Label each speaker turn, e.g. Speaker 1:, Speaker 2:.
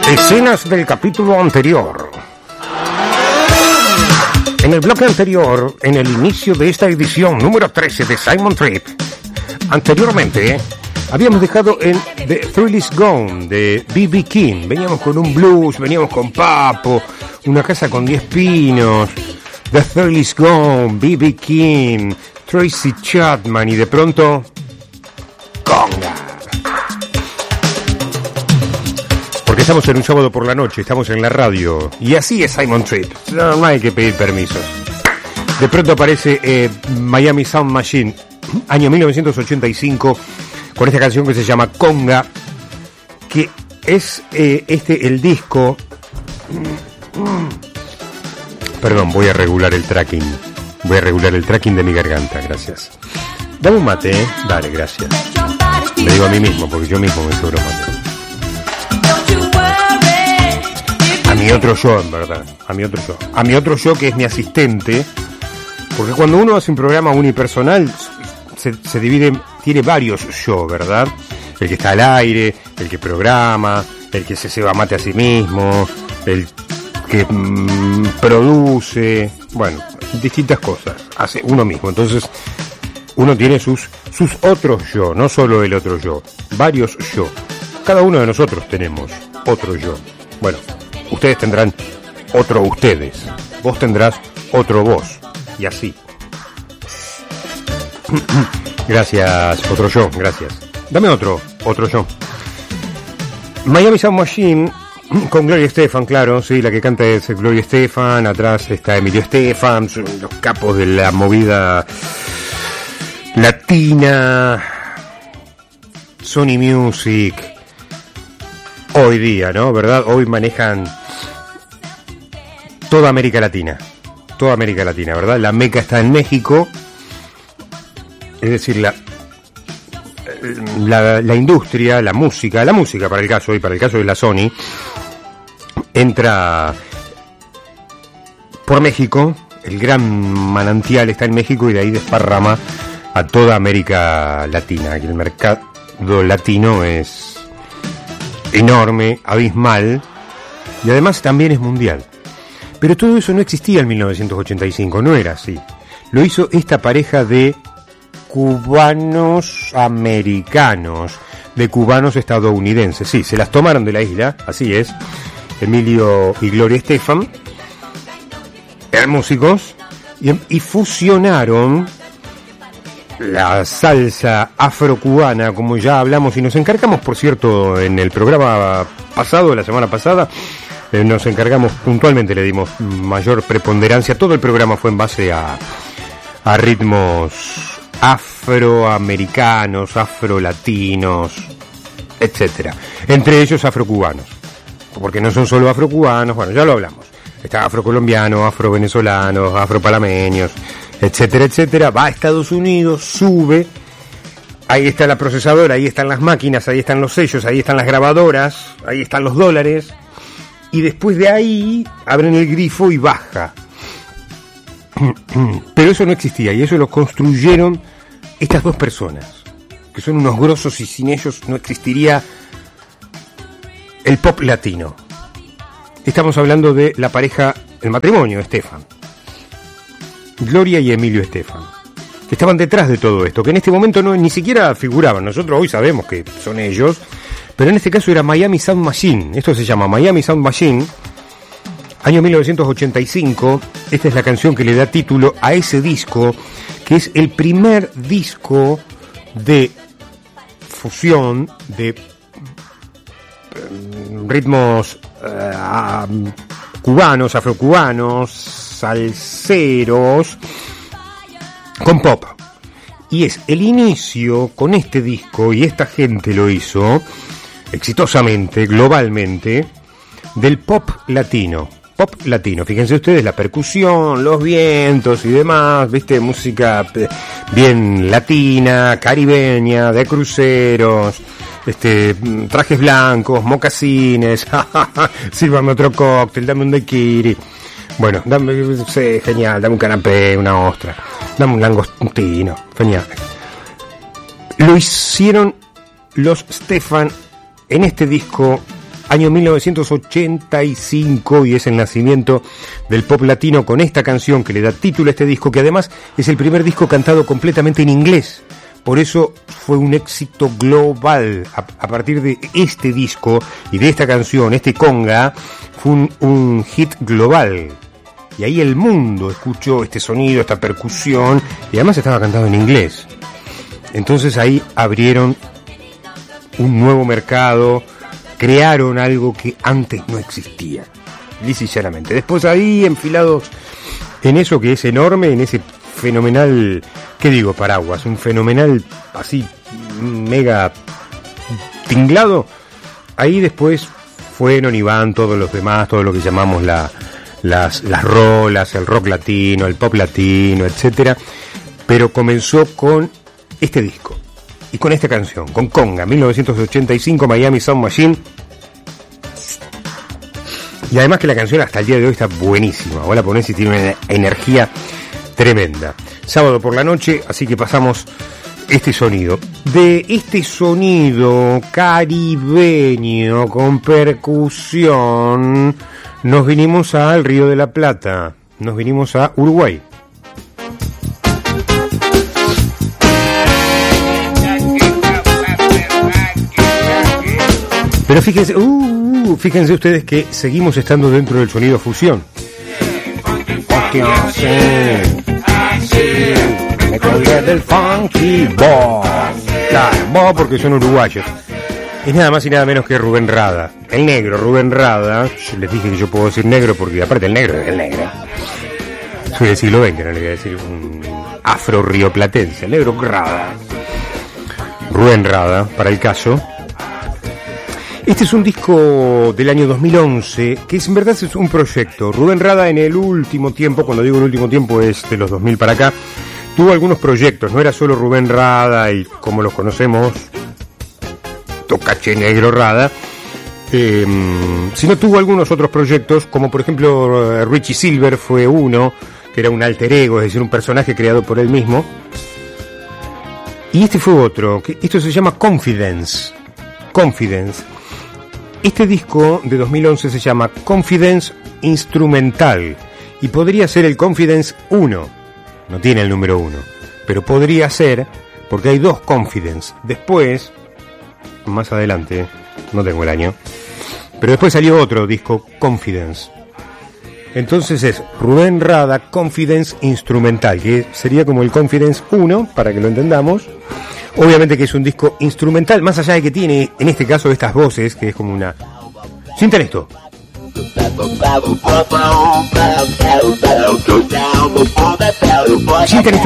Speaker 1: Escenas del capítulo anterior. En el bloque anterior, en el inicio de esta edición número 13 de Simon Trip, anteriormente habíamos dejado en The Thrill Is Gone de B.B. King. Veníamos con un blues, veníamos con Papo, Una casa con 10 pinos, The Thrill Is Gone, B.B. King, Tracy Chapman y de pronto conga. Porque estamos en un sábado por la noche, estamos en la radio y así es Simon Trip, no hay que pedir permisos. De pronto aparece Miami Sound Machine, año 1985, con esta canción que se llama Conga, que es el disco. Perdón, voy a regular el tracking de mi garganta, gracias. Dame un mate, Dale, gracias. Me digo a mí mismo, porque yo mismo me sobro mate. A mi otro yo, en verdad, a mi otro yo que es mi asistente, porque cuando uno hace un programa unipersonal se divide, tiene varios yo, ¿verdad? El que está al aire, el que programa, el que se ceba mate a sí mismo, el que produce, bueno, distintas cosas, hace uno mismo. Entonces uno tiene sus otros yo, no solo el otro yo, varios yo. Cada uno de nosotros tenemos otro yo. Bueno, ustedes tendrán otro ustedes, vos tendrás otro vos, y así. Gracias, otro yo, gracias. Dame otro yo. Miami Sound Machine con Gloria Estefan, claro, sí, la que canta es Gloria Estefan, atrás está Emilio Estefan, son los capos de la movida latina, Sony Music, hoy día, ¿no? ¿Verdad? Hoy manejan toda América Latina, ¿verdad? La meca está en México, es decir, la industria, la música para el caso de la Sony, entra por México, el gran manantial está en México y de ahí desparrama a toda América Latina. Aquí el mercado latino es enorme, abismal y además también es mundial. Pero todo eso no existía en 1985, no era así. Lo hizo esta pareja de cubanos americanos, de cubanos estadounidenses. Sí, se las tomaron de la isla, así es. Emilio y Gloria Estefan eran músicos y fusionaron la salsa afrocubana, como ya hablamos y nos encargamos, por cierto, en el programa pasado, la semana pasada, nos encargamos puntualmente, le dimos mayor preponderancia. Todo el programa fue en base a ritmos afroamericanos, afrolatinos, etcétera, entre ellos afrocubanos, porque no son solo afrocubanos, bueno, ya lo hablamos, está afrocolombiano, afrovenezolanos, afropalameños, etcétera, etcétera. Va a Estados Unidos, sube, ahí está la procesadora, ahí están las máquinas, ahí están los sellos, ahí están las grabadoras, ahí están los dólares, y después de ahí abren el grifo y baja. Pero eso no existía y eso lo construyeron estas dos personas, que son unos grosos y sin ellos no existiría el pop latino. Estamos hablando de la pareja, el matrimonio Estefan, Gloria y Emilio Estefan, que estaban detrás de todo esto, que en este momento ni siquiera figuraban. Nosotros hoy sabemos que son ellos, pero en este caso era Miami Sound Machine. Esto se llama Miami Sound Machine, año 1985. Esta es la canción que le da título a ese disco, que es el primer disco de fusión de ritmos cubanos, afrocubanos, salseros, con pop. Y es el inicio con este disco, y esta gente lo hizo exitosamente, globalmente, del pop latino. Pop latino, fíjense ustedes, la percusión, los vientos y demás, viste, música bien latina, caribeña, de cruceros, trajes blancos, mocasines, sírvame otro cóctel, dame un daiquiri, bueno, genial, dame un canapé, una ostra, dame un langostino, genial. Lo hicieron los Stefan en este disco año 1985, y es el nacimiento del pop latino con esta canción que le da título a este disco, que además es el primer disco cantado completamente en inglés. Por eso fue un éxito global. A partir de este disco y de esta canción, este conga, fue un hit global. Y ahí el mundo escuchó este sonido, esta percusión, y además estaba cantado en inglés. Entonces ahí abrieron un nuevo mercado, crearon algo que antes no existía, lisa y llanamente. Después ahí enfilados en eso que es enorme, en ese fenomenal, ¿qué digo? Paraguas, un fenomenal así mega tinglado. Ahí después fueron y van todos los demás, todo lo que llamamos las rolas, el rock latino, el pop latino, etcétera. Pero comenzó con este disco y con esta canción, con Conga, 1985, Miami Sound Machine. Y además que la canción hasta el día de hoy está buenísima. Vos la ponés y tiene una energía tremenda. Sábado por la noche, así que pasamos este sonido. De este sonido caribeño con percusión, nos vinimos al Río de la Plata, nos vinimos a Uruguay. Pero fíjense ustedes que seguimos estando dentro del sonido fusión. Me colgué del funky boy. Claro, porque son uruguayos. Es nada más y nada menos que Rubén Rada. El negro, Rubén Rada. Les dije que yo puedo decir negro porque aparte el negro es el negro. Soy del siglo XX, no le voy a decir un afro-rioplatense. El negro Rada. Rubén Rada, para el caso. Este es un disco del año 2011, que en verdad es un proyecto. Rubén Rada en el último tiempo, cuando digo el último tiempo es de los 2000 para acá, tuvo algunos proyectos. No era solo Rubén Rada y como los conocemos, Tocache Negro Rada, sino tuvo algunos otros proyectos, como por ejemplo Richie Silver fue uno, que era un alter ego, es decir, un personaje creado por él mismo. Y este fue otro, que esto se llama Confidence. Este disco de 2011 se llama Confidence Instrumental y podría ser el Confidence 1, no tiene el número 1, pero podría ser porque hay dos Confidence. Después, más adelante, no tengo el año, pero después salió otro disco Confidence. Entonces es Rubén Rada Confidence Instrumental, que sería como el Confidence 1, para que lo entendamos. Obviamente que es un disco instrumental, más allá de que tiene, en este caso, estas voces, que es como una... Sientan esto. Sientan este